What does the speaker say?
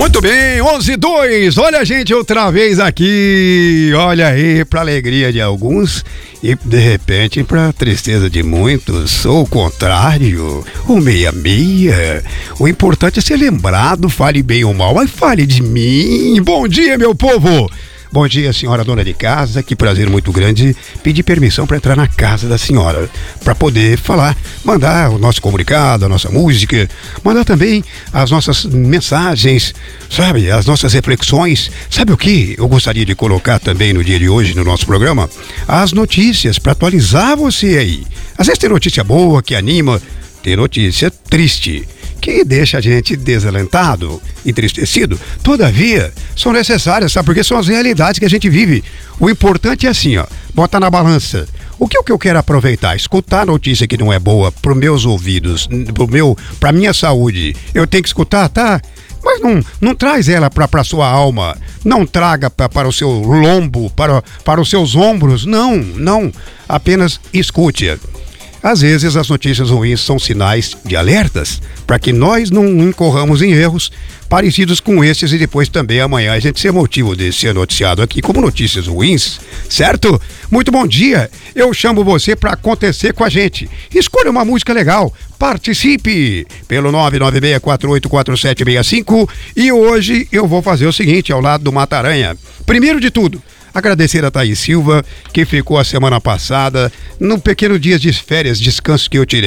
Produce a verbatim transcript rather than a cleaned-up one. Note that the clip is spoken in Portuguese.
Muito bem, onze e dois, olha a gente outra vez aqui, olha aí, pra alegria de alguns e de repente pra tristeza de muitos, ou o contrário, o meia-meia. O importante é ser lembrado, fale bem ou mal, mas fale de mim. Bom dia, meu povo! Bom dia, senhora dona de casa, que prazer muito grande pedir permissão para entrar na casa da senhora, para poder falar, mandar o nosso comunicado, a nossa música, mandar também as nossas mensagens, sabe, as nossas reflexões. Sabe o que eu gostaria de colocar também no dia de hoje no nosso programa? As notícias, para atualizar você aí. Às vezes tem notícia boa, que anima, tem notícia triste, que deixa a gente desalentado, entristecido. Todavia, são necessárias, sabe? Porque são as realidades que a gente vive. O importante é assim, ó, bota na balança. O que, o que eu quero aproveitar? Escutar a notícia que não é boa para os meus ouvidos, pro meu, pra minha saúde. Eu tenho que escutar, tá? Mas não, não traz ela para a sua alma. Não traga pra, para o seu lombo, para, para os seus ombros. Não, não. Apenas escute-a. Às vezes as notícias ruins são sinais de alertas para que nós não incorramos em erros parecidos com esses e depois também amanhã a gente ser motivo de ser noticiado aqui como notícias ruins, certo? Muito bom dia, eu chamo você para acontecer com a gente. Escolha uma música legal, participe pelo nove nove seis quatro oito quatro sete seis cinco e hoje eu vou fazer o seguinte ao lado do Mata-Aranha. Primeiro de tudo, agradecer a Thaís Silva, que ficou a semana passada, num pequeno dia de férias, descanso que eu tirei.